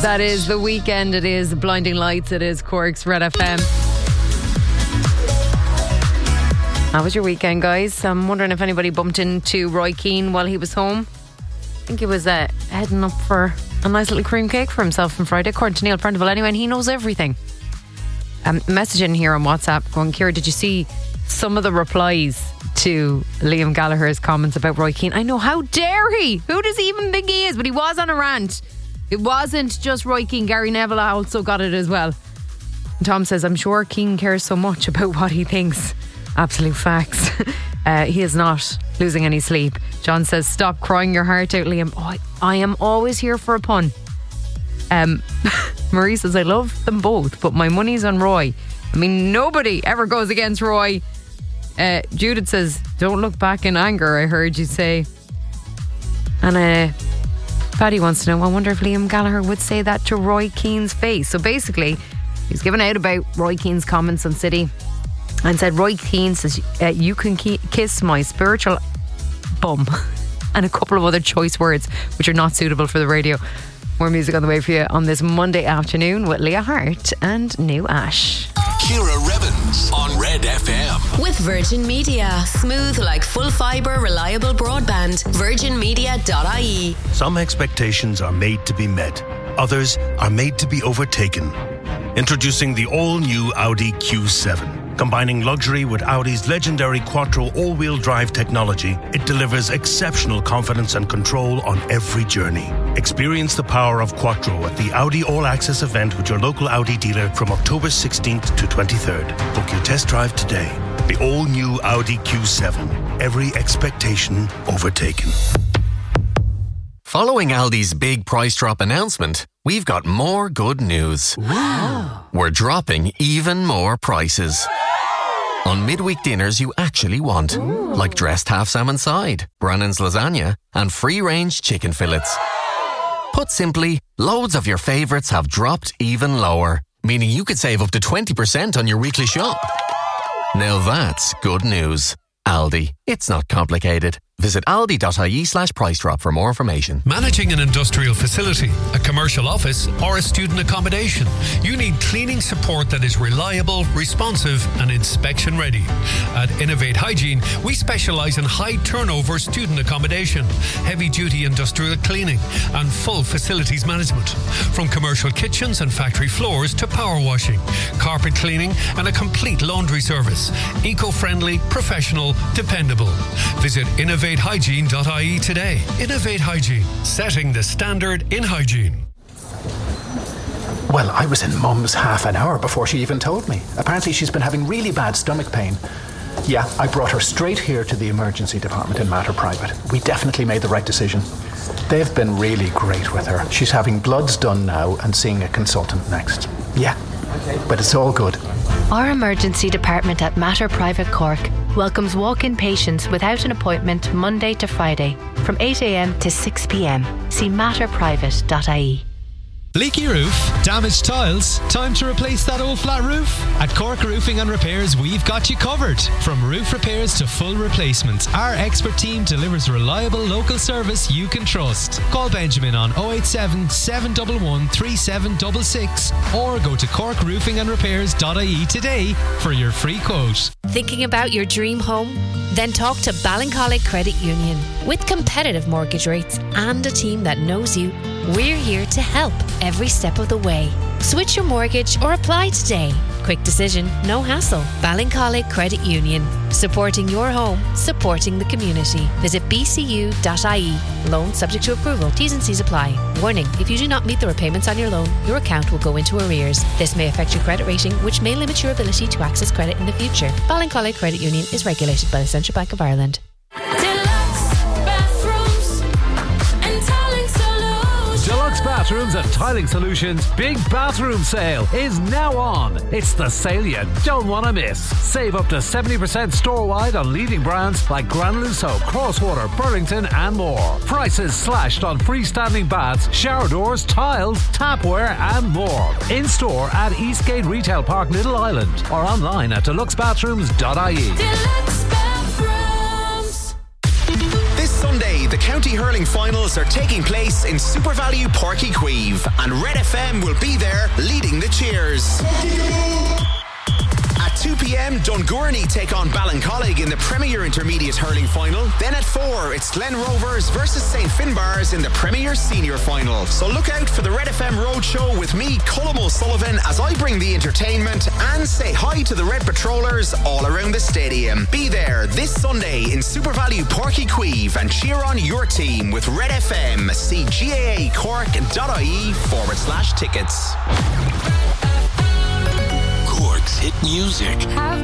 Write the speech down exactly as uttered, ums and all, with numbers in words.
That is The Weekend. It is Blinding Lights. It is Cork's Red F M. How was your weekend, guys? I'm wondering if anybody bumped into Roy Keane while he was home. I think he was uh, heading up for a nice little cream cake for himself on Friday, according to Neil Prentival. Anyway, and he knows everything. Um, message in here on WhatsApp going, Ciara, did you see some of the replies to Liam Gallagher's comments about Roy Keane? I know, how dare he? Who does he even think he is? But he was on a rant. It wasn't just Roy Keane. Gary Neville also got it as well. And Tom says, I'm sure Keane cares so much about what he thinks. Absolute facts. uh, he is not losing any sleep. John says, stop crying your heart out, Liam. Oh, I, I am always here for a pun. Um, Marie says, I love them both, but my money's on Roy. I mean, nobody ever goes against Roy. Uh, Judith says, don't look back in anger, I heard you say. And uh, Paddy wants to know, I wonder if Liam Gallagher would say that to Roy Keane's face. So basically, he's given out about Roy Keane's comments on City and said, Roy Keane says, uh, you can ki- kiss my spiritual bum, and a couple of other choice words which are not suitable for the radio. More music on the way for you on this Monday afternoon with Leah Hart and New Ash. Ciara Revens on Red F M. With Virgin Media. Smooth like full fibre, reliable broadband. virgin media dot I E. Some expectations are made to be met. Others are made to be overtaken. Introducing the all-new Audi Q seven. Combining luxury with Audi's legendary Quattro all-wheel drive technology, it delivers exceptional confidence and control on every journey. Experience the power of Quattro at the Audi All Access event with your local Audi dealer from October sixteenth to twenty-third. Book your test drive today. The all-new Audi Q seven. Every expectation overtaken. Following Aldi's big price drop announcement, we've got more good news. Wow. We're dropping even more prices. On midweek dinners you actually want. Ooh. Like dressed half salmon side, Brannan's lasagna, and free-range chicken fillets. Put simply, loads of your favourites have dropped even lower, meaning you could save up to twenty percent on your weekly shop. Now that's good news. Aldi. It's not complicated. Visit aldi.ie slash price drop for more information. Managing an industrial facility, a commercial office, or a student accommodation, you need cleaning support that is reliable, responsive, and inspection ready. At Innovate Hygiene, we specialise in high turnover student accommodation, heavy duty industrial cleaning, and full facilities management. From commercial kitchens and factory floors to power washing, carpet cleaning, and a complete laundry service. Eco-friendly, professional, dependable. Visit innovate hygiene dot I E today. Innovate Hygiene, setting the standard in hygiene. Well, I was in Mum's half an hour before she even told me. Apparently she's been having really bad stomach pain. Yeah, I brought her straight here to the emergency department in Mater Private. We definitely made the right decision. They've been really great with her. She's having bloods done now and seeing a consultant next. Yeah, but it's all good. Our emergency department at Mater Private Cork welcomes walk-in patients without an appointment Monday to Friday from eight a.m. to six p.m. See mater private dot I E. Leaky roof? Damaged tiles? Time to replace that old flat roof? At Cork Roofing and Repairs, we've got you covered. From roof repairs to full replacements, our expert team delivers reliable local service you can trust. Call Benjamin on oh eight seven, seven one one, three seven six six or go to cork roofing and repairs dot I E today for your free quote. Thinking about your dream home? Then talk to Ballincollig Credit Union. With competitive mortgage rates and a team that knows you, we're here to help every step of the way. Switch your mortgage or apply today. Quick decision, no hassle. Ballincollig Credit Union. Supporting your home, supporting the community. Visit b c u dot I E. Loan subject to approval. T's and C's apply. Warning, if you do not meet the repayments on your loan, your account will go into arrears. This may affect your credit rating, which may limit your ability to access credit in the future. Ballincollig Credit Union is regulated by the Central Bank of Ireland. Deluxe Bathrooms and Tiling Solutions Big Bathroom Sale is now on. It's the sale you don't want to miss. Save up to seventy percent store-wide on leading brands like Granuloso, Crosswater, Burlington and more. Prices slashed on freestanding baths, shower doors, tiles, tapware and more. In-store at Eastgate Retail Park, Little Island or online at deluxe bathrooms dot I E. Deluxe Bathrooms. This Sunday, Sunday, the county hurling finals are taking place in Super Value Páirc Uí Chaoimh, and Red F M will be there leading the cheers. At two p.m, Dungourney take on Ballincollig in the Premier Intermediate Hurling Final. Then at four, it's Glen Rovers versus Saint Finbarrs in the Premier Senior Final. So look out for the Red F M Roadshow with me, Colm O'Sullivan, as I bring the entertainment and say hi to the Red Patrollers all around the stadium. Be there this Sunday in Super Value Páirc Uí Chaoimh and cheer on your team with Red F M. See gaacork.ie forward slash tickets. Cork's hit music.